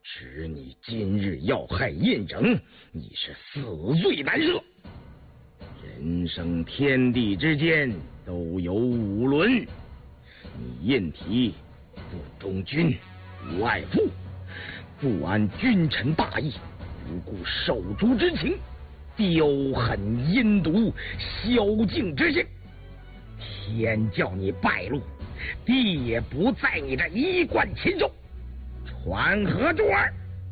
只你今日要害胤禛，你是死罪难赦。人生天地之间都有五伦，你胤禔不忠君，不爱父，不安君臣大义，不顾手足之情，刁狠阴毒，宵禁之性。天叫你败露，地也不在你这一贯禽兽。传何柱儿。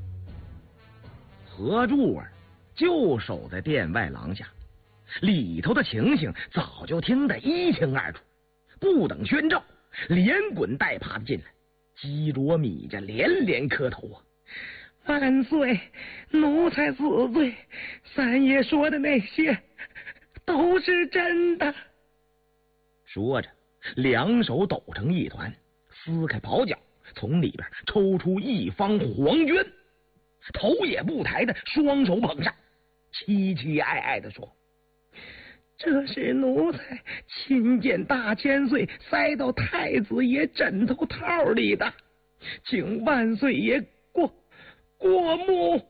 何柱儿就守在殿外廊下，里头的情形早就听得一清二楚。不等宣召，连滚带爬的进来，鸡啄米着，连连磕头啊！ 万岁，奴才死罪，三爷说的那些都是真的。 说着，两手抖成一团，撕开袍角，从里边抽出一方黄绢，头也不抬的双手捧上，凄凄哀哀的说： 这是奴才亲见大千岁塞到太子爷枕头套里的，请万岁爷过目。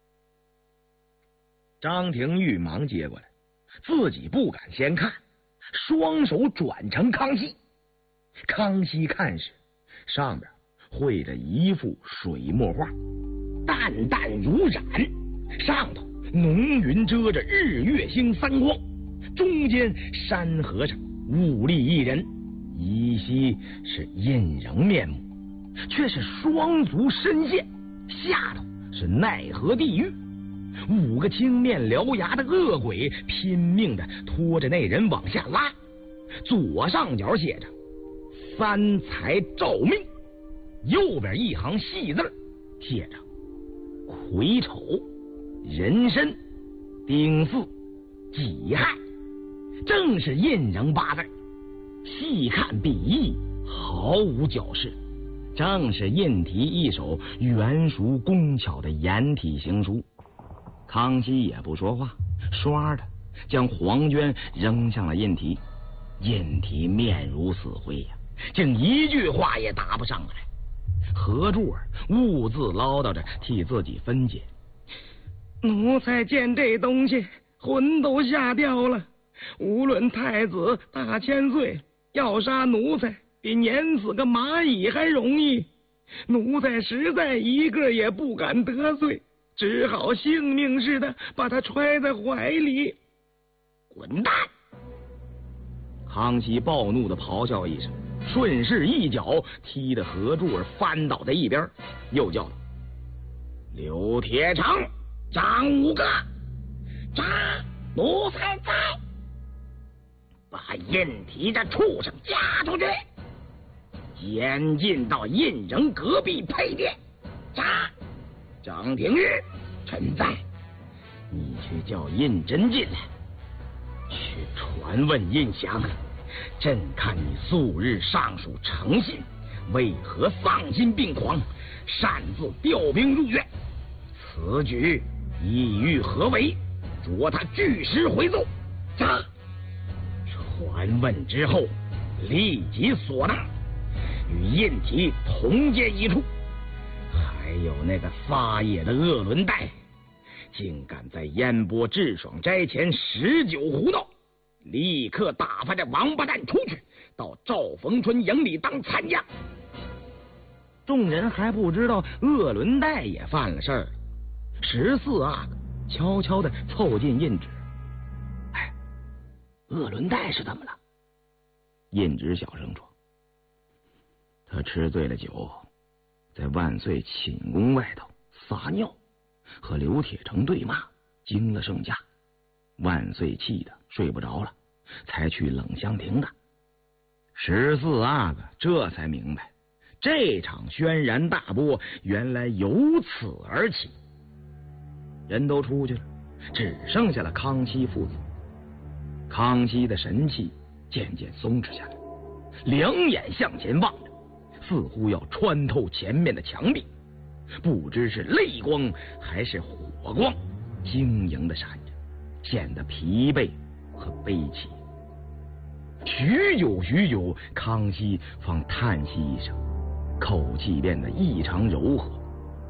张廷玉忙接过来，自己不敢先看，双手转成康熙。康熙看时，上边绘着一幅水墨画，淡淡如染，上头浓云遮着日月星三光，中间山和尚兀立一人，依稀是胤禛面目，却是双足深陷，下头是奈何地狱。五个青面獠牙的恶鬼拼命的拖着那人往下拉，左上角写着三才诏命，右边一行细字写着癸丑、壬申、丁巳、己亥，正是胤禛八字。细看笔意毫无矫饰，正是胤禔一手圆熟工巧的颜体行书。康熙也不说话，唰的将黄绢扔向了胤禔。胤禔面如死灰呀，竟一句话也答不上来。何柱儿兀自唠叨着替自己分解： 奴才见这东西魂都吓掉了，无论太子大千岁要杀奴才比碾死个蚂蚁还容易，奴才实在一个也不敢得罪，只好性命似的把他揣在怀里。 滚蛋！康熙暴怒的咆哮一声，顺势一脚踢得何柱儿翻倒在一边，又叫道：刘铁成、张五哥，杀奴才在！把胤禔这畜生押出去，监禁到胤禛隔壁配殿。杀！张廷玉，臣在。你去叫胤禛进来，去传问胤祥，朕看你素日尚属诚信，为何丧心病狂，擅自调兵入院？此举意欲何为？着他据实回奏。杀！传问之后，立即索纳，与胤禔同监一处。还有那个撒野的鄂伦岱，竟敢在烟波智爽斋前食酒胡闹，立刻打发这王八蛋出去，到赵逢春营里当参将。众人还不知道鄂伦岱也犯了事儿，14阿哥悄悄地凑近胤旨：哎，鄂伦岱是怎么了？胤旨小声说：他吃醉了酒，在万岁寝宫外头撒尿，和刘铁成对骂，惊了圣驾。万岁气得睡不着了，才去冷香亭的。14阿哥这才明白，这场轩然大波原来由此而起。人都出去了，只剩下了康熙父子。康熙的神气渐渐松弛下来，两眼向前望着，似乎要穿透前面的墙壁，不知是泪光还是火光，晶莹的闪着，显得疲惫和悲戚。许久，康熙方叹息一声，口气变得异常柔和，